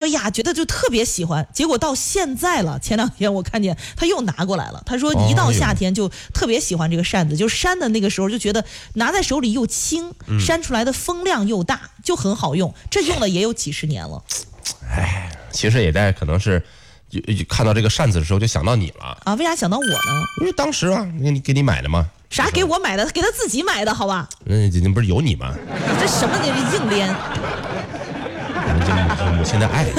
呀，觉得就特别喜欢。结果到现在了，前2天我看见他又拿过来了。他说一到夏天就特别喜欢这个扇子，就扇的那个时候就觉得拿在手里又轻，扇出来的风量又大，就很好用。这用了也有几十年了。 哎，其实也在可能是看到这个扇子的时候就想到你了啊？为啥想到我呢？ 因为当时啊，给你买的嘛。 啥给我买的？给他自己买的，好吧？ 那不是有你吗？ 这什么？这硬连。 这母亲的爱。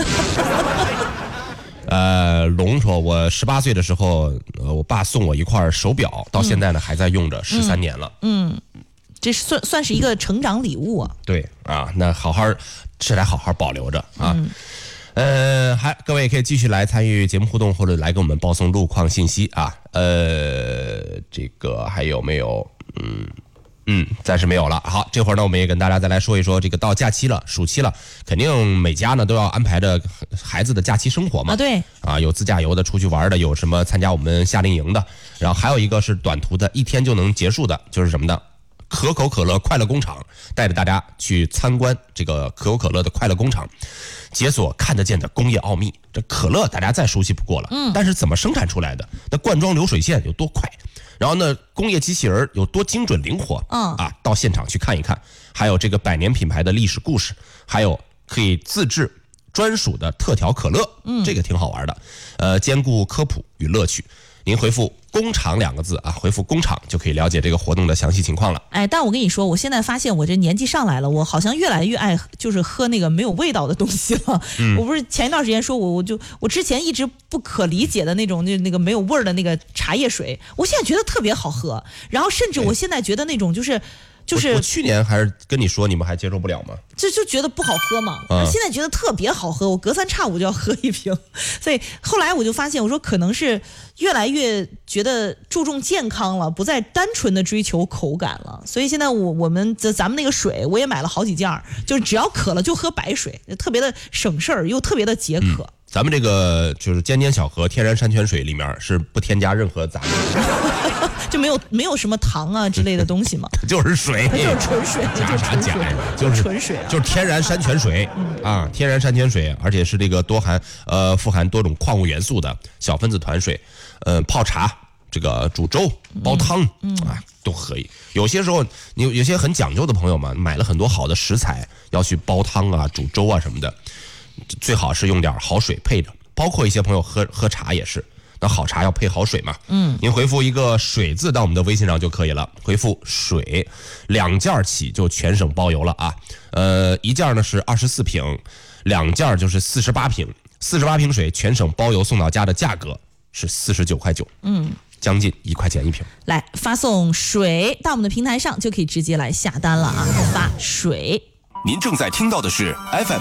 龙说，我18岁的时候，我爸送我一块手表，到现在呢还在用着，13年了。 这算是一个成长礼物啊。 对啊，那好好保留着啊。各位也可以继续来参与节目互动，或者来给我们报送路况信息啊。这个还有没有？暂时没有了。好，这会儿呢，我们也跟大家再来说一说，这个到假期了，暑期了，肯定每家呢都要安排着孩子的假期生活嘛。 对啊，有自驾游的，出去玩的，有什么参加我们夏令营的，然后还有一个是短途的，1天就能结束的，就是什么呢？可口可乐快乐工厂，带着大家去参观这个可口可乐的快乐工厂，解锁看得见的工业奥秘。这可乐大家再熟悉不过了，但是怎么生产出来的？那灌装流水线有多快？然后呢，工业机器人有多精准灵活？到现场去看一看。还有这个100年品牌的历史故事，还有可以自制专属的特调可乐，这个挺好玩的。兼顾科普与乐趣。您回复“工厂”2个字啊，回复“工厂”就可以了解这个活动的详细情况了。 但我跟你说，我现在发现我这年纪上来了，我好像越来越爱就是喝那个没有味道的东西了。我不是前一段时间说我之前一直不可理解的那种那个没有味儿的那个茶叶水，我现在觉得特别好喝。然后甚至我现在觉得那种就是我去年还是跟你说，你们还接受不了吗？ 就觉得不好喝嘛。现在觉得特别好喝，我隔3差5就要喝1瓶。所以后来我就发现，我说可能是越来越觉得注重健康了，不再单纯的追求口感了。所以现在咱们那个水我也买了好几件，就是只要渴了就喝白水，特别的省事儿又特别的解渴。 咱们这个就是尖尖小河天然山泉水里面是不添加任何杂质， 就没有什么糖啊之类的东西嘛， 就是水， 就是纯水， 加啥假呀？就是纯水， 就是天然山泉水啊，天然山泉水，而且是这个富含多种矿物元素的小分子团水，泡茶、这个煮粥、煲汤都可以。有些时候有些很讲究的朋友们买了很多好的食材要去煲汤啊、煮粥啊什么的。最好是用点好水配着，包括一些朋友喝茶也是，那好茶要配好水嘛。您回复一个水字到我们的微信上就可以了，回复水，2件起就全省包邮了啊。1件呢是24瓶，2件就是48瓶，48瓶水全省包邮送到家的价格是49.9块，将近1块钱1瓶。 来发送水到我们的平台上就可以直接来下单了啊，发水。 您正在听到的是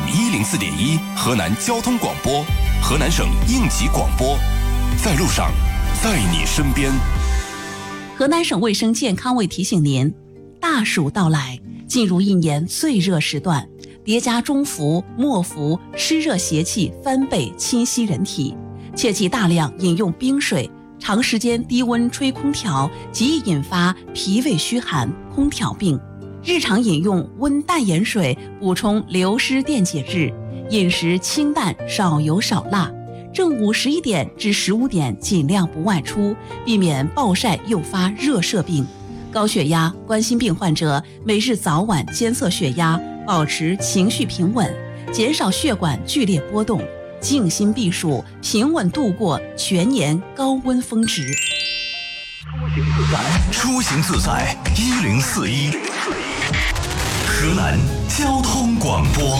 FM104.1 河南交通广播，河南省应急广播，在路上，在你身边。 河南省卫生健康委提醒您，大暑到来，进入一年最热时段，叠加中伏、末伏，湿热邪气翻倍侵袭人体，切忌大量饮用冰水，长时间低温吹空调极易引发脾胃虚寒、空调病。日常饮用温淡盐水，补充流失电解质，饮食清淡，少油少辣。正午11点至15点尽量不外出，避免暴晒诱发热射病。高血压、冠心病患者每日早晚监测血压，保持情绪平稳，减少血管剧烈波动，静心避暑，平稳度过全年高温峰值。 出行自在1041，河南交通广播。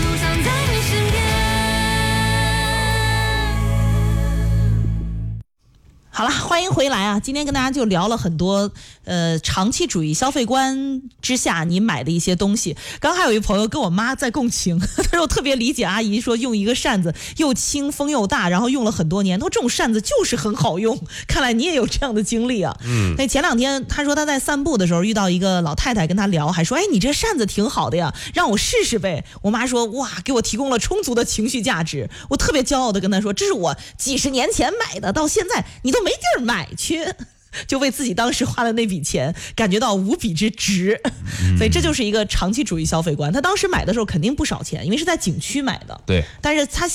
好了，欢迎回来啊！今天跟大家就聊了很多，长期主义消费观之下你买的一些东西。刚还有一朋友跟我妈在共情，他说我特别理解阿姨说用一个扇子又轻风又大，然后用了很多年，他说这种扇子就是很好用。看来你也有这样的经历啊。那前2天他说他在散步的时候遇到一个老太太跟他聊，还说你这扇子挺好的呀，让我试试呗。我妈说哇，给我提供了充足的情绪价值。我特别骄傲的跟他说，这是我几十年前买的，到现在你都没地儿买去，就为自己当时花的那笔钱感觉到无比之值。所以这就是一个长期主义消费观。他当时买的时候肯定不少钱，因为是在景区买的。 对， 但是他